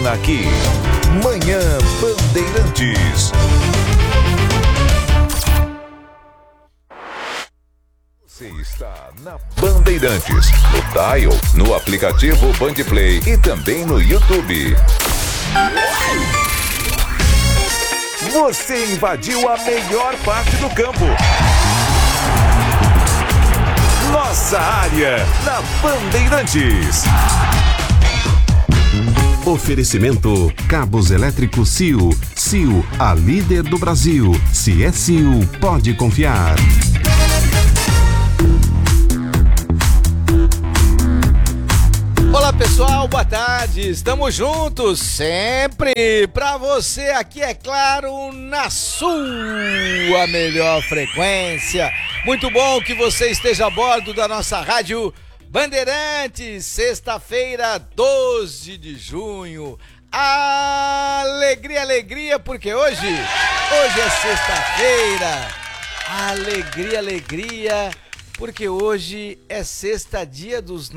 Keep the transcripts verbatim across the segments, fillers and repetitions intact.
Termina aqui. Manhã Bandeirantes. Você está na Bandeirantes, no Dial, no aplicativo Bandplay e também no YouTube. Você invadiu a melhor parte do campo. Nossa área, na Bandeirantes. Oferecimento Cabos Elétricos C I U. C I U, a líder do Brasil. Se é C I U, pode confiar. Olá pessoal, boa tarde, estamos juntos sempre pra você aqui, é claro, na sua melhor frequência. Muito bom que você esteja a bordo da nossa rádio Bandeirantes, sexta-feira, doze de junho. Alegria, alegria, porque hoje, hoje é sexta-feira. Alegria, alegria. Porque hoje é sexta, dia dos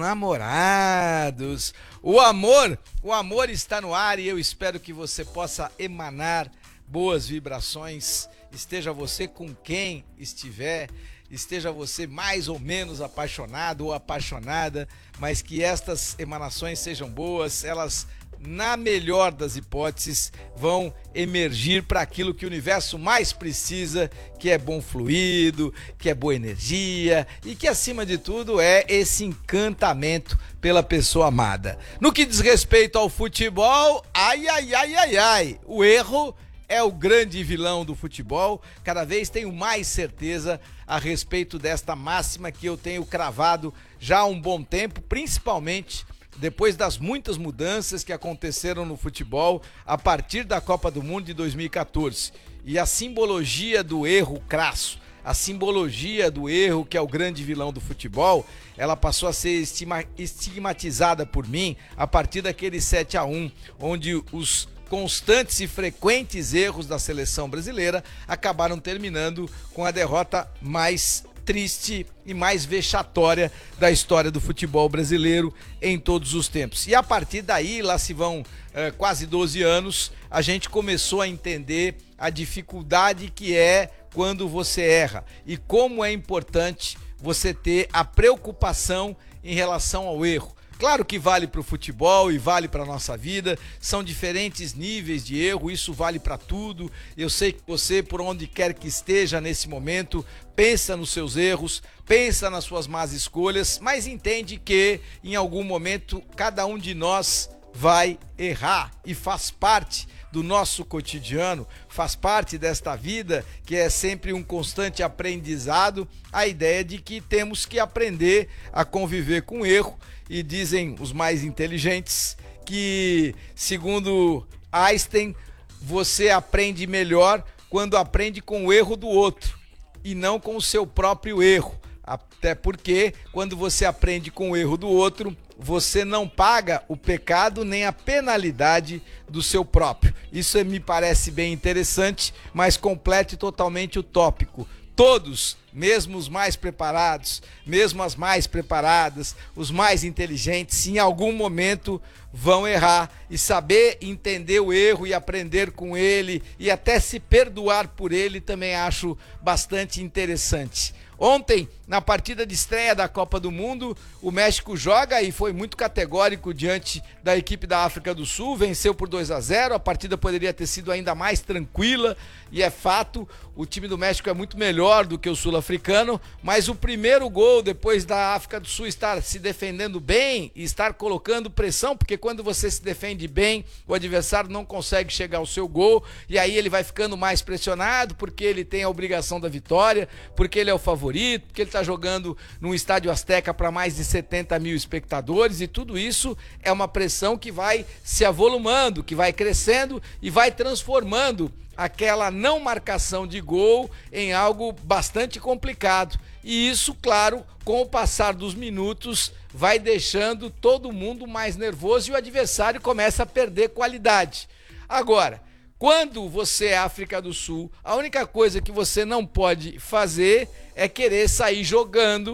namorados. O amor, o amor está no ar e eu espero que você possa emanar boas vibrações. Esteja você com quem estiver, esteja você mais ou menos apaixonado ou apaixonada, mas que estas emanações sejam boas, elas, na melhor das hipóteses, vão emergir para aquilo que o universo mais precisa, que é bom fluido, que é boa energia e que, acima de tudo, é esse encantamento pela pessoa amada. No que diz respeito ao futebol, ai, ai, ai, ai, ai, o erro é o grande vilão do futebol. Cada vez tenho mais certeza a respeito desta máxima que eu tenho cravado já há um bom tempo, principalmente depois das muitas mudanças que aconteceram no futebol a partir da Copa do Mundo de dois mil e quatorze. E a simbologia do erro crasso, a simbologia do erro que é o grande vilão do futebol, ela passou a ser estigmatizada por mim a partir daquele sete a um, onde os constantes e frequentes erros da seleção brasileira acabaram terminando com a derrota mais triste e mais vexatória da história do futebol brasileiro em todos os tempos. E a partir daí, lá se vão eh, quase doze anos, a gente começou a entender a dificuldade que é quando você erra e como é importante você ter a preocupação em relação ao erro. Claro que vale para o futebol e vale para a nossa vida, são diferentes níveis de erro, isso vale para tudo. Eu sei que você, por onde quer que esteja nesse momento, pensa nos seus erros, pensa nas suas más escolhas, mas entende que em algum momento cada um de nós vai errar e faz parte do nosso cotidiano, faz parte desta vida que é sempre um constante aprendizado, a ideia de que temos que aprender a conviver com o erro. E dizem os mais inteligentes que, segundo Einstein, você aprende melhor quando aprende com o erro do outro e não com o seu próprio erro. Até porque, quando você aprende com o erro do outro, você não paga o pecado nem a penalidade do seu próprio. Isso me parece bem interessante, mas completo e totalmente utópico. Todos, mesmo os mais preparados, mesmo as mais preparadas, os mais inteligentes, em algum momento vão errar, e saber entender o erro e aprender com ele e até se perdoar por ele também acho bastante interessante. Ontem, na partida de estreia da Copa do Mundo, o México joga e foi muito categórico diante da equipe da África do Sul, venceu por dois a zero, a partida poderia ter sido ainda mais tranquila, e é fato, o time do México é muito melhor do que o sul-africano, mas o primeiro gol, depois da África do Sul estar se defendendo bem e estar colocando pressão, porque quando você se defende bem, o adversário não consegue chegar ao seu gol, e aí ele vai ficando mais pressionado, porque ele tem a obrigação da vitória, porque ele é o favorito, porque ele está jogando num estádio Azteca para mais de setenta mil espectadores, e tudo isso é uma pressão que vai se avolumando, que vai crescendo e vai transformando aquela não marcação de gol em algo bastante complicado. E isso, claro, com o passar dos minutos, vai deixando todo mundo mais nervoso e o adversário começa a perder qualidade. Agora, quando você é África do Sul, a única coisa que você não pode fazer é querer sair jogando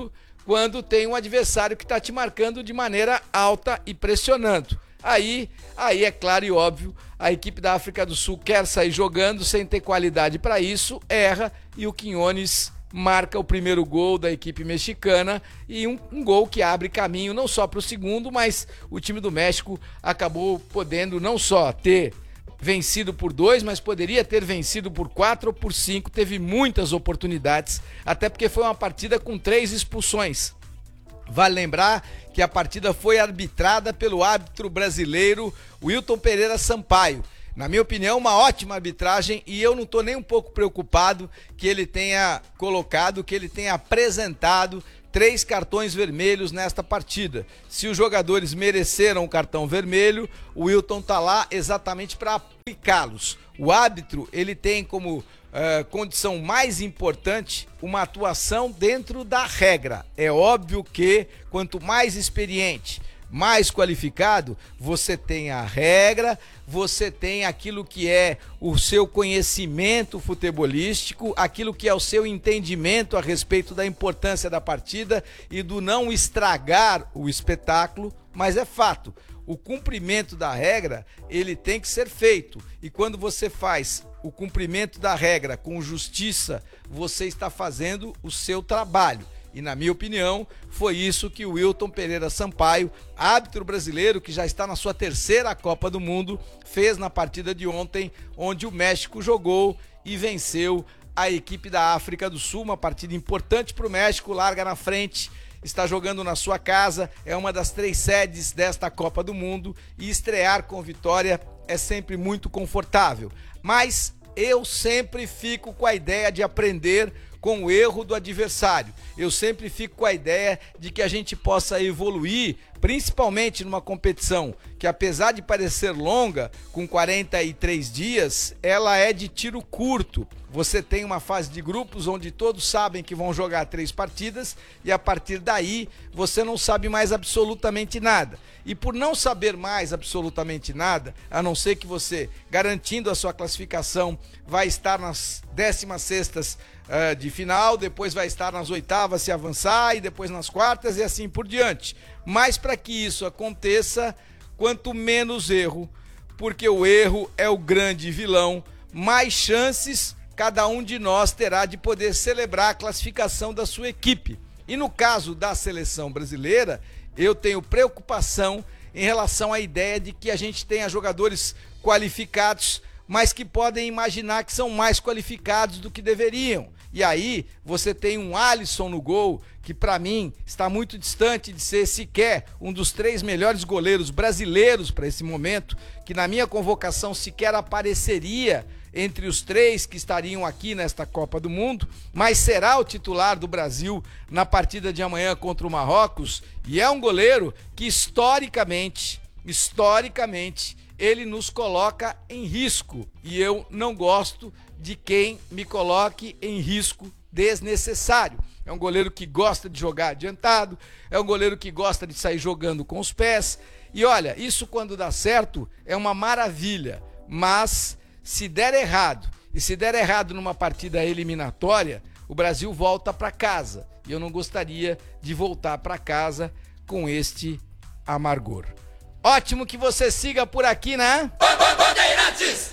quando tem um adversário que está te marcando de maneira alta e pressionando. Aí, aí é claro e óbvio, a equipe da África do Sul quer sair jogando sem ter qualidade para isso, erra e o Quiñones marca o primeiro gol da equipe mexicana e um, um gol que abre caminho não só para o segundo, mas o time do México acabou podendo não só ter vencido por dois, mas poderia ter vencido por quatro ou por cinco, teve muitas oportunidades, até porque foi uma partida com três expulsões. Vale lembrar que a partida foi arbitrada pelo árbitro brasileiro Wilton Pereira Sampaio. Na minha opinião, uma ótima arbitragem e eu não estou nem um pouco preocupado que ele tenha colocado, que ele tenha apresentado três cartões vermelhos nesta partida. Se os jogadores mereceram o cartão vermelho, o Wilton está lá exatamente para aplicá-los. O árbitro, ele tem como uh, condição mais importante uma atuação dentro da regra. É óbvio que quanto mais experiente, mais qualificado, você tem a regra, você tem aquilo que é o seu conhecimento futebolístico, aquilo que é o seu entendimento a respeito da importância da partida e do não estragar o espetáculo, mas é fato, o cumprimento da regra, ele tem que ser feito, e quando você faz o cumprimento da regra com justiça, você está fazendo o seu trabalho. E na minha opinião, foi isso que o Wilton Pereira Sampaio, árbitro brasileiro que já está na sua terceira Copa do Mundo, fez na partida de ontem, onde o México jogou e venceu a equipe da África do Sul, uma partida importante para o México, larga na frente, está jogando na sua casa, é uma das três sedes desta Copa do Mundo e estrear com vitória é sempre muito confortável. Mas eu sempre fico com a ideia de aprender com o erro do adversário. Eu sempre fico com a ideia de que a gente possa evoluir, principalmente numa competição que, apesar de parecer longa, com quarenta e três dias, ela é de tiro curto. Você tem uma fase de grupos onde todos sabem que vão jogar três partidas e a partir daí você não sabe mais absolutamente nada. E por não saber mais absolutamente nada, a não ser que você, garantindo a sua classificação, vai estar nas décimas sextas uh, de final, depois vai estar nas oitavas se avançar e depois nas quartas e assim por diante. Mas para que isso aconteça, quanto menos erro, porque o erro é o grande vilão, mais chances cada um de nós terá de poder celebrar a classificação da sua equipe. E no caso da seleção brasileira, eu tenho preocupação em relação à ideia de que a gente tenha jogadores qualificados, mas que podem imaginar que são mais qualificados do que deveriam. E aí você tem um Alisson no gol, que para mim está muito distante de ser sequer um dos três melhores goleiros brasileiros para esse momento, que na minha convocação sequer apareceria entre os três que estariam aqui nesta Copa do Mundo, mas será o titular do Brasil na partida de amanhã contra o Marrocos, e é um goleiro que historicamente, historicamente, ele nos coloca em risco, e eu não gosto de quem me coloque em risco desnecessário. É um goleiro que gosta de jogar adiantado, é um goleiro que gosta de sair jogando com os pés, e olha, isso quando dá certo é uma maravilha, mas se der errado, e se der errado numa partida eliminatória, o Brasil volta para casa, e eu não gostaria de voltar para casa com este amargor. Ótimo que você siga por aqui, né? Bandeirantes!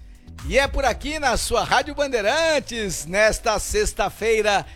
E é por aqui na sua Rádio Bandeirantes, nesta sexta-feira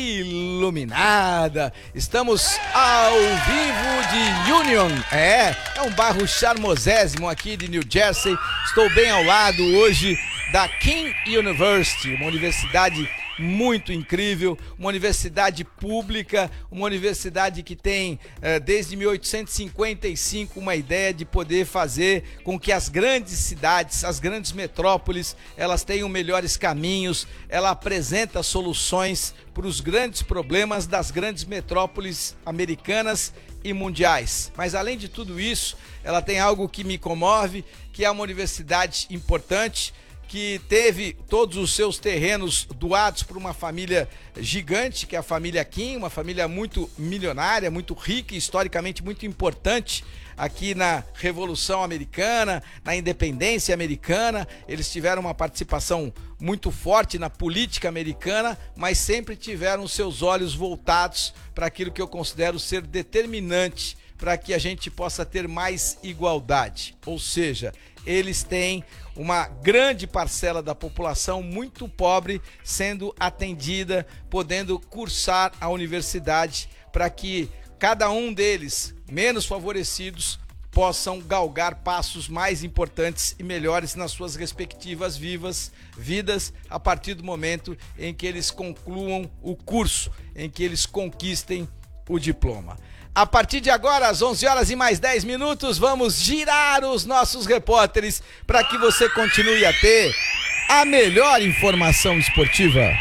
iluminada. Estamos ao vivo de Union, é, é um bairro charmosésimo aqui de New Jersey. Estou bem ao lado hoje da King University, uma universidade muito incrível, uma universidade pública, uma universidade que tem eh, desde mil oitocentos e cinquenta e cinco uma ideia de poder fazer com que as grandes cidades, as grandes metrópoles, elas tenham melhores caminhos. Ela apresenta soluções para os grandes problemas das grandes metrópoles americanas e mundiais. Mas além de tudo isso, ela tem algo que me comove, que é uma universidade importante, que teve todos os seus terrenos doados por uma família gigante, que é a família Kim, uma família muito milionária, muito rica e historicamente muito importante aqui na Revolução Americana, na independência americana. Eles tiveram uma participação muito forte na política americana, mas sempre tiveram seus olhos voltados para aquilo que eu considero ser determinante para que a gente possa ter mais igualdade. Ou seja, eles têm uma grande parcela da população muito pobre sendo atendida, podendo cursar a universidade, para que cada um deles, menos favorecidos, possam galgar passos mais importantes e melhores nas suas respectivas vivas, vidas, a partir do momento em que eles concluam o curso, em que eles conquistem o diploma. A partir de agora, às onze horas e mais dez minutos, vamos girar os nossos repórteres para que você continue a ter a melhor informação esportiva.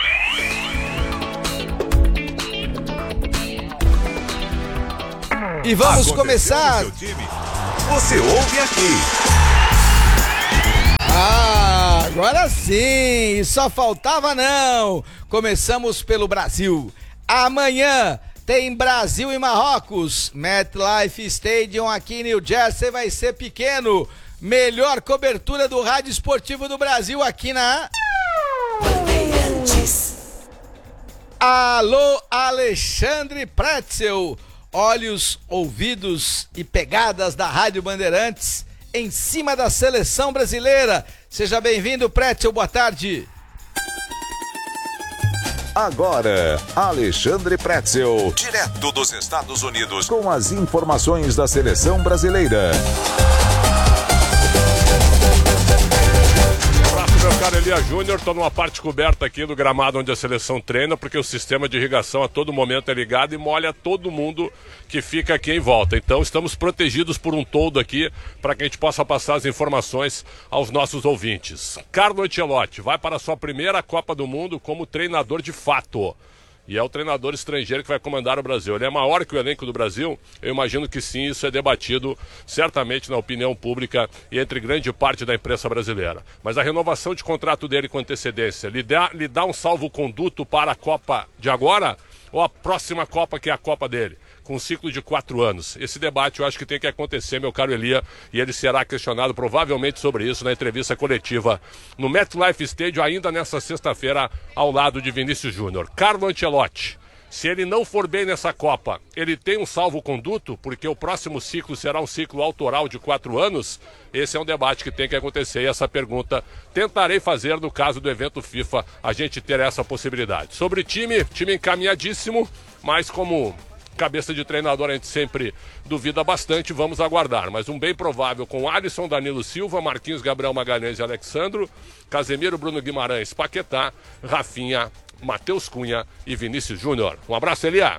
E vamos Aconteceu começar. no seu time? Você ouve aqui. Ah, agora sim, só faltava não. Começamos pelo Brasil. Amanhã tem Brasil e Marrocos. MetLife Stadium aqui em New Jersey vai ser pequeno. Melhor cobertura do rádio esportivo do Brasil aqui na... Alô, Alexandre Pretzel. Olhos, ouvidos e pegadas da Rádio Bandeirantes em cima da seleção brasileira. Seja bem-vindo, Pretzel, boa tarde. Agora, Alexandre Pretzel, direto dos Estados Unidos, com as informações da seleção brasileira. Meu caro Elia Júnior, estou numa parte coberta aqui do gramado onde a seleção treina, porque o sistema de irrigação a todo momento é ligado e molha todo mundo que fica aqui em volta. Então estamos protegidos por um toldo aqui para que a gente possa passar as informações aos nossos ouvintes. Carlo Ancelotti vai para a sua primeira Copa do Mundo como treinador de fato. E é o treinador estrangeiro que vai comandar o Brasil. Ele é maior que o elenco do Brasil? Eu imagino que sim, isso é debatido certamente na opinião pública e entre grande parte da imprensa brasileira. Mas a renovação de contrato dele com antecedência lhe dá, lhe dá um salvo-conduto para a Copa de agora? Ou a próxima Copa, que é a Copa dele? Com um ciclo de quatro anos. Esse debate eu acho que tem que acontecer, meu caro Elia, e ele será questionado provavelmente sobre isso na entrevista coletiva no MetLife Stadium, ainda nessa sexta-feira, ao lado de Vinícius Júnior. Carlo Ancelotti, se ele não for bem nessa Copa, ele tem um salvo-conduto, porque o próximo ciclo será um ciclo autoral de quatro anos? Esse é um debate que tem que acontecer e essa pergunta tentarei fazer no caso do evento FIFA, a gente ter essa possibilidade. Sobre time, time encaminhadíssimo, mas como cabeça de treinador a gente sempre duvida bastante, vamos aguardar. Mas um bem provável com Alisson, Danilo Silva, Marquinhos, Gabriel Magalhães e Alexandro, Casemiro, Bruno Guimarães, Paquetá, Rafinha, Matheus Cunha e Vinícius Júnior. Um abraço, Elia.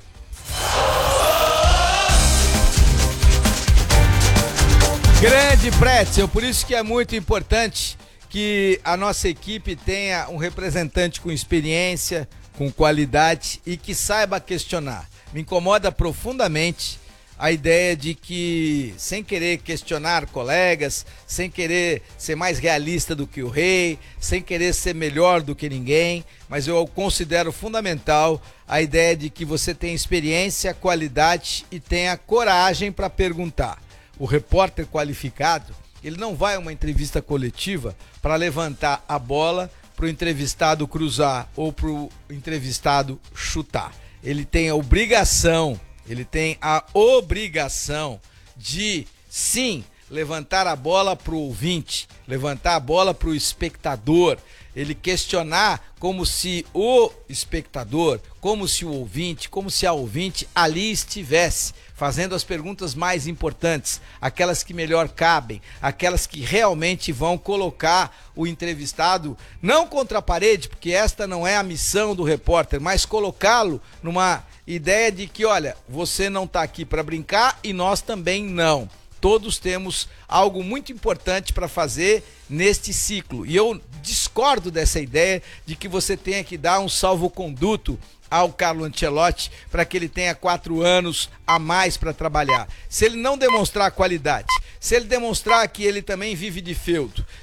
Grande Pretzel, por isso que é muito importante que a nossa equipe tenha um representante com experiência, com qualidade e que saiba questionar. Me incomoda profundamente a ideia de que, sem querer questionar colegas, sem querer ser mais realista do que o rei, sem querer ser melhor do que ninguém, mas eu considero fundamental a ideia de que você tenha experiência, qualidade e tenha coragem para perguntar. O repórter qualificado, ele não vai a uma entrevista coletiva para levantar a bola para o entrevistado cruzar ou para o entrevistado chutar. Ele tem a obrigação, ele tem a obrigação de, sim, levantar a bola para o ouvinte, levantar a bola para o espectador, ele questionar como se o espectador, como se o ouvinte, como se a ouvinte ali estivesse, fazendo as perguntas mais importantes, aquelas que melhor cabem, aquelas que realmente vão colocar o entrevistado, não contra a parede, porque esta não é a missão do repórter, mas colocá-lo numa ideia de que, olha, você não está aqui para brincar e nós também não. Todos temos algo muito importante para fazer neste ciclo. E eu discordo dessa ideia de que você tenha que dar um salvo-conduto ao Carlo Ancelotti para que ele tenha quatro anos a mais para trabalhar. Se ele não demonstrar qualidade, se ele demonstrar que ele também vive de feudo,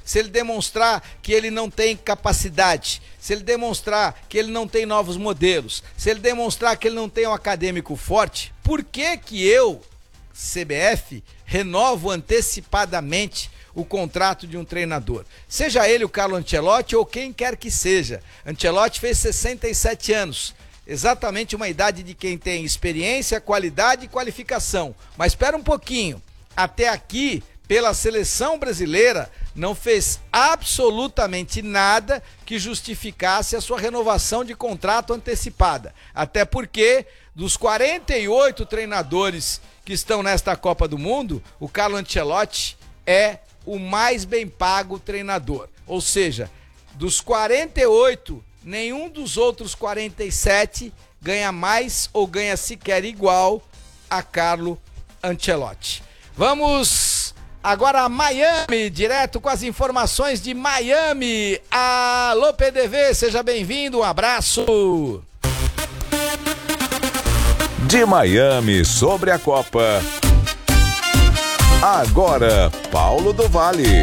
se ele demonstrar que ele não tem capacidade, se ele demonstrar que ele não tem novos modelos, se ele demonstrar que ele não tem um acadêmico forte, por que que eu, C B F, renovo antecipadamente o contrato de um treinador? Seja ele o Carlo Ancelotti ou quem quer que seja. Ancelotti fez sessenta e sete anos, exatamente uma idade de quem tem experiência, qualidade e qualificação. Mas espera um pouquinho, até aqui, pela seleção brasileira, não fez absolutamente nada que justificasse a sua renovação de contrato antecipada. Até porque, dos quarenta e oito treinadores que estão nesta Copa do Mundo, o Carlo Ancelotti é o mais bem pago treinador. Ou seja, dos quarenta e oito, nenhum dos outros quarenta e sete ganha mais ou ganha sequer igual a Carlo Ancelotti. Vamos agora a Miami, direto com as informações de Miami. Alô, P D V, seja bem-vindo, um abraço. De Miami sobre a Copa. Agora, Paulo do Vale.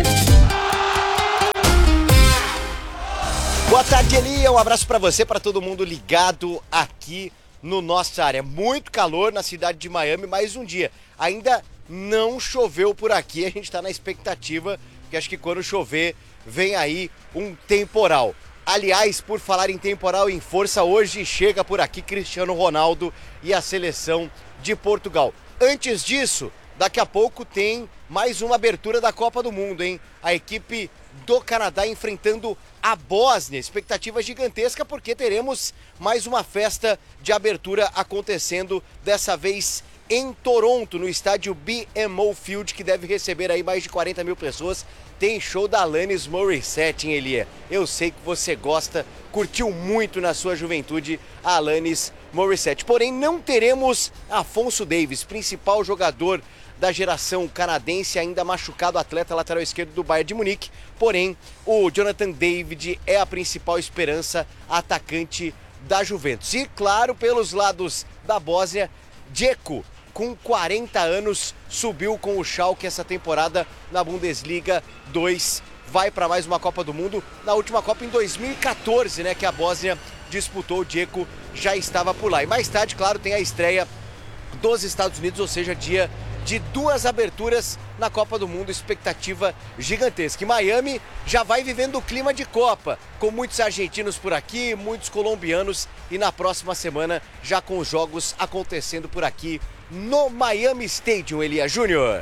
Boa tarde, Elia. Um abraço para você, para todo mundo ligado aqui no nossa área. Muito calor na cidade de Miami, mais um dia. Ainda não choveu por aqui, a gente está na expectativa, porque acho que quando chover vem aí um temporal. Aliás, por falar em temporal em força, hoje chega por aqui Cristiano Ronaldo e a seleção de Portugal. Antes disso, daqui a pouco tem mais uma abertura da Copa do Mundo, hein? A equipe do Canadá enfrentando a Bósnia. Expectativa gigantesca porque teremos mais uma festa de abertura acontecendo, dessa vez em Toronto, no estádio B M O Field, que deve receber aí mais de quarenta mil pessoas. Tem show da Alanis Morissette, hein, Elia? Eu sei que você gosta, curtiu muito na sua juventude a Alanis Morissette. Porém, não teremos Afonso Davies, principal jogador da geração canadense, ainda machucado, atleta lateral esquerdo do Bayern de Munique. Porém, o Jonathan David é a principal esperança, atacante da Juventus. E, claro, pelos lados da Bósnia, Dzeko, com quarenta anos, subiu com o Schalke essa temporada na Bundesliga dois, vai para mais uma Copa do Mundo. Na última Copa em dois mil e quatorze, né, que a Bósnia disputou, o Dzeko já estava por lá. E mais tarde, claro, tem a estreia dos Estados Unidos, ou seja, dia de duas aberturas na Copa do Mundo, expectativa gigantesca. E Miami já vai vivendo o clima de Copa, com muitos argentinos por aqui, muitos colombianos, e na próxima semana já com os jogos acontecendo por aqui no Miami Stadium, Elia Júnior.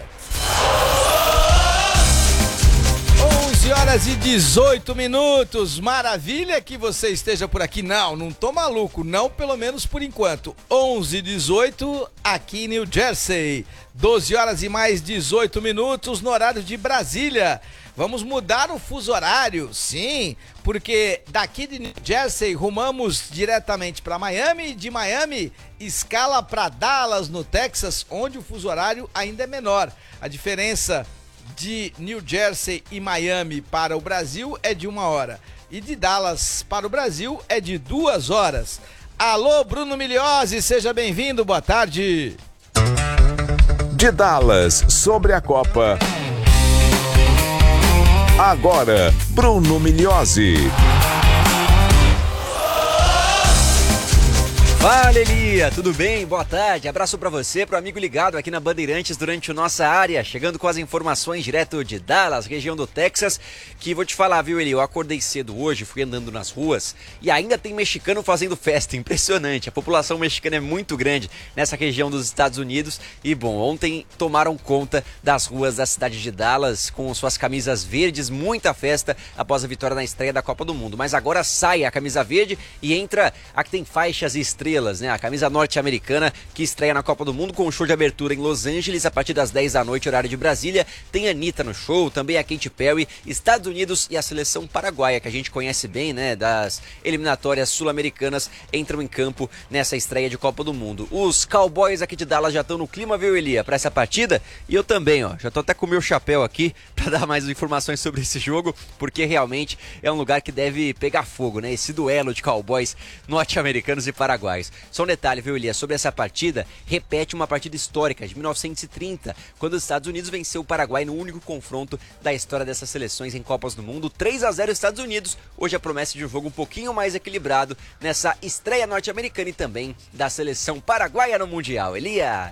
onze horas e dezoito minutos, maravilha que você esteja por aqui. Não, não tô maluco, não, pelo menos por enquanto. onze e dezoito aqui em New Jersey, doze horas e mais dezoito minutos no horário de Brasília. Vamos mudar o fuso horário, sim, porque daqui de New Jersey rumamos diretamente para Miami, e de Miami escala para Dallas, no Texas, onde o fuso horário ainda é menor. A diferença de New Jersey e Miami para o Brasil é de uma hora, e de Dallas para o Brasil é de duas horas. Alô, Bruno Migliozzi, seja bem-vindo, boa tarde. De Dallas sobre a Copa. Agora, Bruno Migliozzi. Fala, Elia, tudo bem? Boa tarde, abraço pra você, pro amigo ligado aqui na Bandeirantes durante o Nossa Área, chegando com as informações direto de Dallas, região do Texas, que vou te falar, viu, Elia, eu acordei cedo hoje, fui andando nas ruas e ainda tem mexicano fazendo festa, impressionante, a população mexicana é muito grande nessa região dos Estados Unidos e, bom, ontem tomaram conta das ruas da cidade de Dallas com suas camisas verdes, muita festa após a vitória na estreia da Copa do Mundo, mas agora sai a camisa verde e entra a que tem faixas e estrelas, né? A camisa norte-americana que estreia na Copa do Mundo com um show de abertura em Los Angeles a partir das dez da noite, horário de Brasília. Tem a Anitta no show, também a Katy Perry, Estados Unidos e a seleção paraguaia, que a gente conhece bem, né? Das eliminatórias sul-americanas, entram em campo nessa estreia de Copa do Mundo. Os Cowboys aqui de Dallas já estão no clima, viu, Elia, para essa partida? E eu também, ó, já tô até com o meu chapéu aqui para dar mais informações sobre esse jogo, porque realmente é um lugar que deve pegar fogo, né? Esse duelo de Cowboys norte-americanos e paraguaios. seleções. Só um detalhe, viu, Elias? Sobre essa partida, repete uma partida histórica de mil novecentos e trinta, quando os Estados Unidos venceu o Paraguai no único confronto da história dessas seleções em Copas do Mundo. três a zero Estados Unidos. Hoje a promessa de um jogo um pouquinho mais equilibrado nessa estreia norte-americana e também da seleção paraguaia no Mundial. Elias!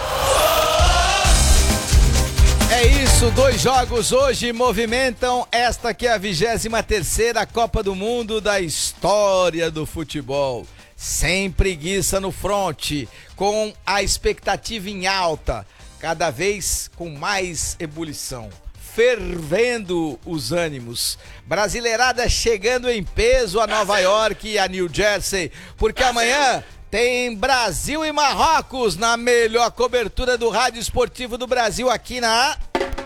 É isso, dois jogos hoje movimentam esta que é a vigésima terceira Copa do Mundo da história do futebol. Sem preguiça no fronte, com a expectativa em alta, cada vez com mais ebulição, fervendo os ânimos. Brasileirada chegando em peso a Nova York e a New Jersey, porque amanhã tem Brasil e Marrocos na melhor cobertura do rádio esportivo do Brasil aqui na...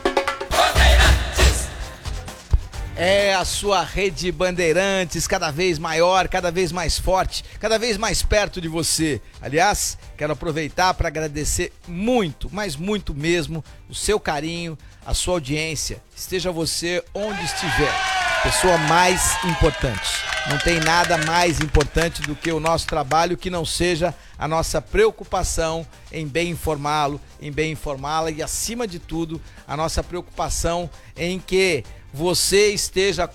É a sua rede Bandeirantes, cada vez maior, cada vez mais forte, cada vez mais perto de você. Aliás, quero aproveitar para agradecer muito, mas muito mesmo, o seu carinho, a sua audiência. Esteja você onde estiver. Pessoa mais importante. Não tem nada mais importante do que o nosso trabalho que não seja a nossa preocupação em bem informá-lo, em bem informá-la e, acima de tudo, a nossa preocupação em que você esteja